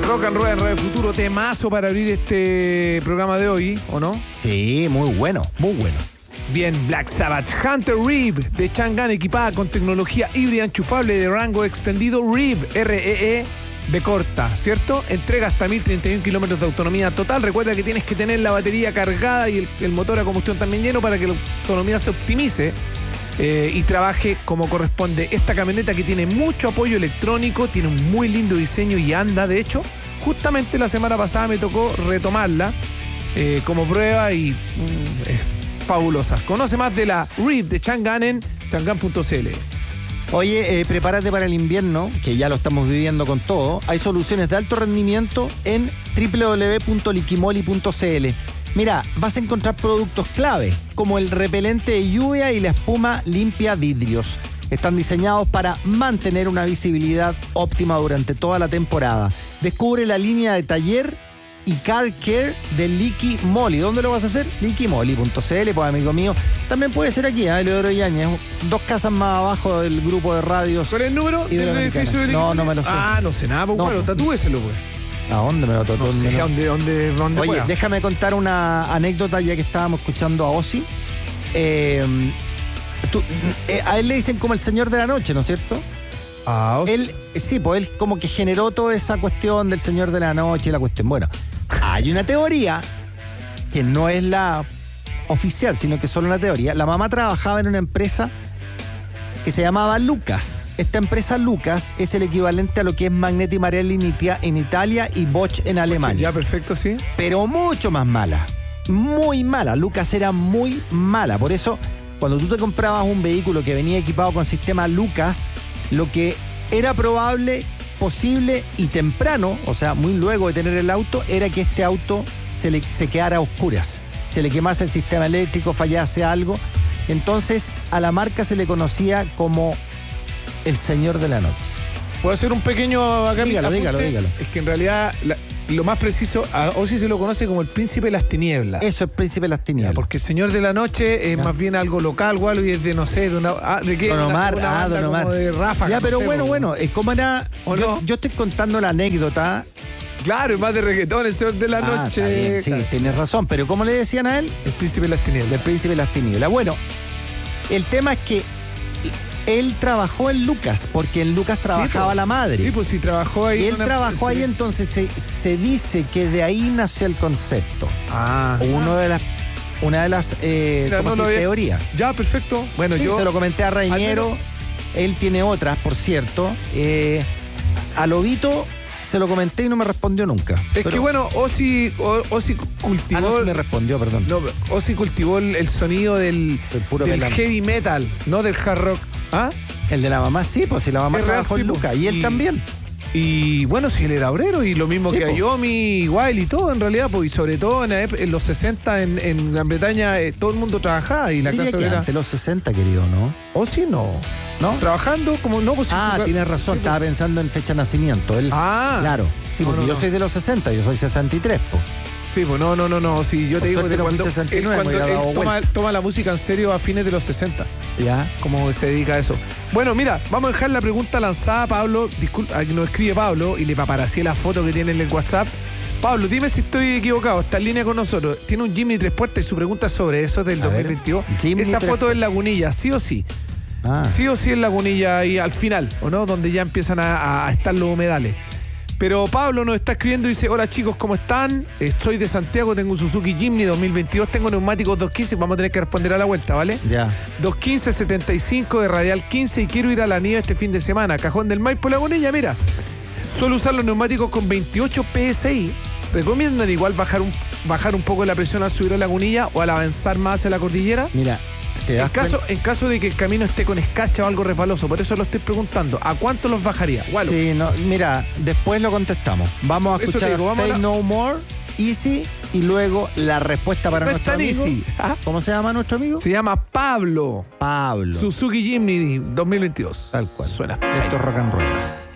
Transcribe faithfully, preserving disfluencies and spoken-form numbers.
Rock and Roll en Radio Futuro, temazo para abrir este programa de hoy, ¿o no? Sí, muy bueno, muy bueno. Bien, Black Sabbath, Hunter Reeve de Chang'an, equipada con tecnología híbrida enchufable de rango extendido. Reeve, R E E, B corta, ¿cierto? Entrega hasta mil treinta y uno kilómetros de autonomía total. Recuerda que tienes que tener la batería cargada y el, el motor a combustión también lleno para que la autonomía se optimice eh, y trabaje como corresponde. Esta camioneta que tiene mucho apoyo electrónico, tiene un muy lindo diseño y anda, de hecho, justamente la semana pasada me tocó retomarla eh, como prueba y mm, es fabulosa. Conoce más de la Reeve de Chang'an en chang'an punto c l. Oye, eh, prepárate para el invierno, que ya lo estamos viviendo con todo. Hay soluciones de alto rendimiento en doble u doble u doble u punto liquimoli punto c l. Mira, vas a encontrar productos clave, como el repelente de lluvia y la espuma limpia vidrios. Están diseñados para mantener una visibilidad óptima durante toda la temporada. Descubre la línea de taller y car care de Liquimoli. ¿Dónde lo vas a hacer? liquimoli punto c l, pues amigo mío. También puede ser aquí, ¿eh? Leodoro Yáñez, dos casas más abajo del grupo de radios. ¿Cuál es el número del edificio de Liquimoli? No, no me lo sé. Ah, no sé nada, pues no, bueno, tatúeselo, pues. ¿A dónde me lo tatuó? No sé, ¿dónde, dónde, dónde Oye, pueda? déjame contar una anécdota ya que estábamos escuchando a Ozzy. Eh, tú, eh, a él le dicen como el señor de la noche, ¿no es cierto? Ah, Ozzy. Él, sí, pues él como que generó toda esa cuestión del señor de la noche y la cuestión. Bueno, hay una teoría que no es la oficial, sino que es solo una teoría. La mamá trabajaba en una empresa que se llamaba Lucas. Esta empresa Lucas es el equivalente a lo que es Magneti Marelli en Italia y Bosch en Alemania. Ya, perfecto, sí. Pero mucho más mala. Muy mala. Lucas era muy mala. Por eso, cuando tú te comprabas un vehículo que venía equipado con sistema Lucas, lo que era probable, posible y temprano, o sea, muy luego de tener el auto, era que este auto se, le, se quedara a oscuras. Se le quemase el sistema eléctrico, fallase algo. Entonces, a la marca se le conocía como el señor de la noche. ¿Puedo hacer un pequeño acá? Dígalo, apunte? dígalo, dígalo. Es que en realidad la, lo más preciso, a Ozzy se lo conoce como el príncipe de las tinieblas. Eso es príncipe de las tinieblas. Ya, porque el señor de la noche es ya. más bien algo local o algo y es de, no sé, de una... Ah, ¿de qué? Don Omar, una, una ah, Don Omar. Como de Ráfaga, ya, no pero sé, bueno, po. bueno, es como era... ¿O yo, no? yo estoy contando la anécdota. Claro, es más de reggaetón, el señor de la Ah, noche. está bien, sí, Claro. tienes razón, pero ¿cómo le decían a él? El príncipe de las tinieblas. El príncipe de las tinieblas. Bueno, el tema es que él trabajó en Lucas, porque en Lucas trabajaba sí, pues, la madre. Sí, pues sí, trabajó ahí. Y él en una- trabajó ahí, sí. entonces se, se dice que de ahí nació el concepto. Ah. Uno de las, una de las eh, Mira, ¿cómo no se lo dice? había- teorías. Ya, perfecto. Bueno, Sí, yo... se lo comenté a Rainiero. menos- Él tiene otras, por cierto. Eh, a Lobito se lo comenté y no me respondió nunca. Es Pero- que bueno, Ozzy, O- Ozzy cultivó... Ah, no, sí me respondió, perdón. No, Ozzy cultivó el, el sonido del, El puro del pelán. heavy metal, no del hard rock. ¿Ah? El de la mamá sí, pues si la mamá Es real, trabajó sí, en po. Lucas. Y él Y- también. Y bueno, si él era obrero, y lo mismo Sí, que po. Ayomi, Wilde y todo en realidad, pues, y sobre todo en, la ep- en los sesenta en, en Gran Bretaña eh, todo el mundo trabajaba y la Diría clase que obrera. antes los sesenta, querido, ¿no? Ozzy no. ¿No? Trabajando como no, pues sí, Ah, pues, tienes razón, sí, estaba pues. pensando en fecha de nacimiento. Él, Ah. claro. Sí, No, porque no, yo no. soy de los sesenta, yo soy sesenta y tres, po. Sí, pues no, no, no, no. Sí, yo Por te digo suerte que no fui cuando, sesenta y él, nueve, cuando me hubiera él dado toma, vuelta. toma la música en serio a fines de los sesenta. Ya. Cómo se dedica a eso. Bueno, mira, vamos a dejar la pregunta lanzada, Pablo. Disculpa, aquí nos escribe Pablo y le paparacié la foto que tiene en el WhatsApp. Pablo, dime si estoy equivocado. Está en línea con nosotros. Tiene un Jimny tres puertas y su pregunta es sobre eso del A dos mil ver. veintidós. Jimny Esa tres foto es Lagunilla, sí o sí. Ah. Sí o sí es Lagunilla ahí al final, ¿o no? Donde ya empiezan a, a estar los humedales. Pero Pablo nos está escribiendo y dice: hola chicos, ¿cómo están? Eh, Soy de Santiago, tengo un Suzuki Jimny dos mil veintidós, tengo neumáticos dos quince, vamos a tener que responder a la vuelta, ¿vale? Ya. dos quince setenta y cinco de radial quince y quiero ir a la nieve este fin de semana. Cajón del Maipo, Lagunilla, mira. Suelo usar los neumáticos con veintiocho P S I. ¿Recomiendan igual bajar un, bajar un poco la presión al subir a Lagunilla o al avanzar más hacia la cordillera? Mira, te En das caso, cuenta- en caso de que el camino esté con escarcha o algo resbaloso, por eso lo estoy preguntando, ¿a cuánto los bajaría? Wallo. Sí, no, mira, después lo contestamos. Vamos a Eso escuchar te digo, vamos Faith a la- No More, Easy, y luego la respuesta para No es nuestro tan amigo. easy. ¿Ah? ¿Cómo se llama nuestro amigo? Se llama Pablo. Pablo. Suzuki Jimny dos mil veintidós. Tal cual. Suena Esto es Rock and Ruedas.